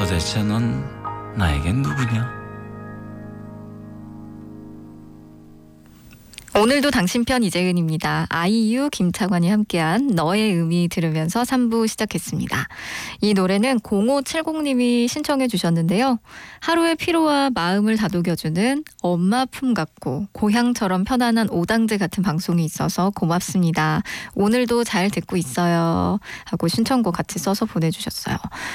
도대체 넌 나에겐 누구냐? 오늘도 당신 편 이재은입니다. 아이유, 김창완이 함께한 너의 의미 들으면서 3부 시작했습니다. 이 노래는 0570님이 신청해 주셨는데요. 하루의 피로와 마음을 다독여주는 엄마 품 같고 고향처럼 편안한 오당제 같은 방송이 있어서 고맙습니다. 오늘도 잘 듣고 있어요. 하고 신청곡 같이 써서 보내주셨어요.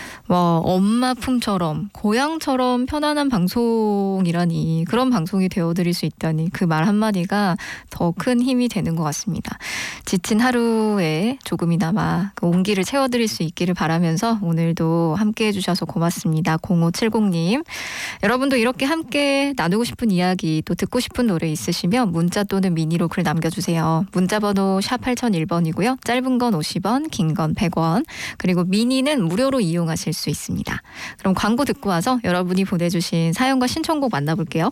엄마 품처럼 고향처럼 편안한 방송이라니, 그런 방송이 되어드릴 수 있다니, 그 말 한마디가 더 큰 힘이 되는 것 같습니다. 지친 하루에 조금이나마 그 온기를 채워드릴 수 있기를 바라면서 오늘도 함께 해주셔서 고맙습니다. 0570님. 여러분도 이렇게 함께 나누고 싶은 이야기, 또 듣고 싶은 노래 있으시면 문자 또는 미니로 글 남겨주세요. 문자번호 샵 8001번이고요. 짧은 건 50원, 긴 건 100원, 그리고 미니는 무료로 이용하실 수 있습니다. 그럼 광고 듣고 와서 여러분이 보내주신 사연과 신청곡 만나볼게요.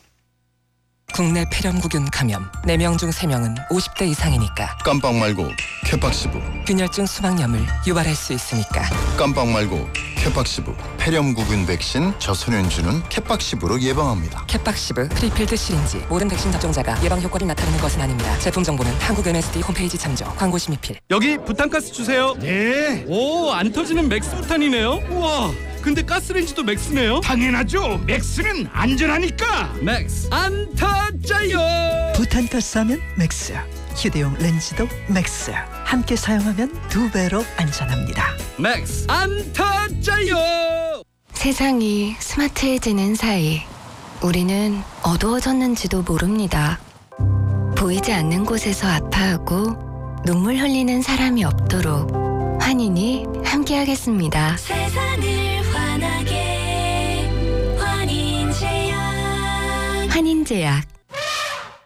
국내 폐렴구균 감염 4명 중 3명은 50대 이상이니까 깜빡 말고 케팍시브. 균열증 수막염을 유발할 수 있으니까 깜빡 말고 케팍시브. 폐렴구균 백신 저소년주는 케팍시브로 예방합니다. 캣박시브 프리필드 시린지. 모든 백신 접종자가 예방 효과를 나타내는 것은 아닙니다. 제품 정보는 한국 MSD 홈페이지 참조. 광고 심의필. 여기 부탄가스 주세요. 네, 오, 안 터지는 맥스 부탄이네요. 우와, 근데 가스레인지도 맥스네요. 당연하죠. 맥스는 안전하니까. 맥스 안 터져요. 부탄가스 하면 맥스, 휴대용 렌즈도 맥스. 함께 사용하면 2배로 안전합니다. 맥스 안 터져요. 세상이 스마트해지는 사이 우리는 어두워졌는지도 모릅니다. 보이지 않는 곳에서 아파하고 눈물 흘리는 사람이 없도록 환인이 함께하겠습니다. 세상을 환하게 환인제약. 환인제약.